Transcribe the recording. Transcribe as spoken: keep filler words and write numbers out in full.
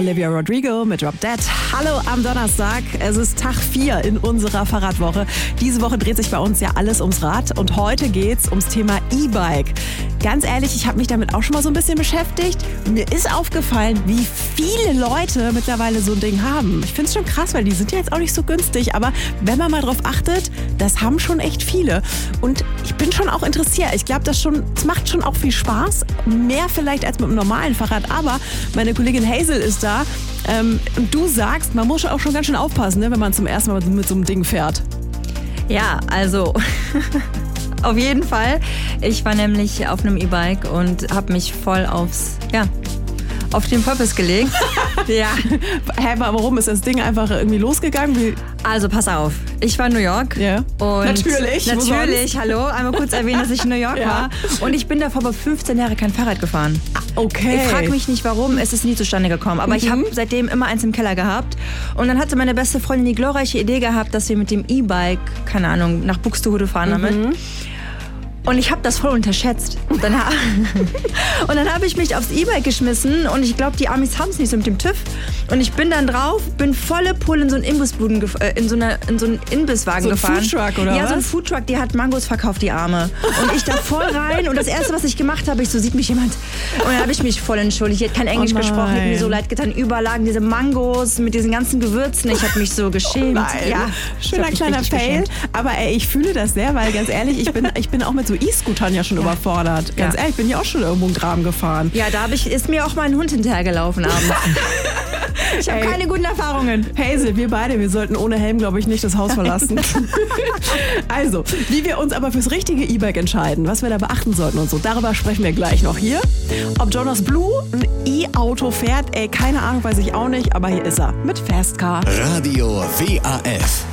Olivia Rodrigo mit Drop Dead. Hallo am Donnerstag. Es ist Tag vier in unserer Fahrradwoche. Diese Woche dreht sich bei uns ja alles ums Rad und heute geht's ums Thema E-Bike. Ganz ehrlich, ich habe mich damit auch schon mal so ein bisschen beschäftigt. Mir ist aufgefallen, wie viele Leute mittlerweile so ein Ding haben. Ich finde es schon krass, weil die sind ja jetzt auch nicht so günstig. Aber wenn man mal drauf achtet, das haben schon echt viele. Und ich bin schon auch interessiert. Ich glaube, das schon, es macht schon auch viel Spaß. Mehr vielleicht als mit einem normalen Fahrrad. Aber meine Kollegin Hazel ist da. Ähm, und du sagst, man muss auch schon ganz schön aufpassen, ne, wenn man zum ersten Mal mit so einem Ding fährt. Ja, also auf jeden Fall. Ich war nämlich auf einem E-Bike und habe mich voll aufs, ja, auf den Purpose gelegt. Ja. Hä, warum ist das Ding einfach irgendwie losgegangen? Wie? Also pass auf, ich war in New York. Ja. Und natürlich. Natürlich, hallo, einmal kurz erwähnen, dass ich in New York ja. war. Und ich bin davor vor fünfzehn Jahren kein Fahrrad gefahren. Okay. Ich frage mich nicht warum, es ist nie zustande gekommen. Aber mhm. ich habe seitdem immer eins im Keller gehabt. Und dann hatte meine beste Freundin die glorreiche Idee gehabt, dass wir mit dem E-Bike, keine Ahnung, nach Buxtehude fahren mhm. damit. Und ich habe das voll unterschätzt. Und dann, und dann habe ich mich aufs E-Bike geschmissen und ich glaube, die Amis haben es nicht so mit dem TÜV. Und ich bin dann drauf, bin volle Pulle in so einen Imbissbuden, äh, in so, eine, in so einen Imbisswagen so ein gefahren. Foodtruck oder ja, was? so ein Foodtruck, die hat Mangos verkauft, die Arme. Und ich da voll rein und das Erste, was ich gemacht habe, ich so, sieht mich jemand. Und dann habe ich mich voll entschuldigt. Ich hätte kein Englisch oh gesprochen, hätte mir so leid getan. Überall lagen diese Mangos mit diesen ganzen Gewürzen. Ich habe mich so geschämt. Oh nein. Ja, schöner kleiner Fail. Aber ey, ich fühle das sehr, weil ganz ehrlich, ich bin, ich bin auch mit so E-Scootern ja schon ja. überfordert. Ganz ja. ehrlich, ich bin ja auch schon irgendwo im Graben gefahren. Ja, da hab ich, ist mir auch mein Hund hinterhergelaufen abends. Ich habe keine guten Erfahrungen. Hazel, wir beide, wir sollten ohne Helm, glaube ich, nicht das Haus verlassen. Also, wie wir uns aber fürs richtige E-Bike entscheiden, was wir da beachten sollten und so, darüber sprechen wir gleich noch hier. Ob Jonas Blue ein E-Auto fährt, ey, keine Ahnung, weiß ich auch nicht, aber hier ist er mit Fast Car. Radio W A F.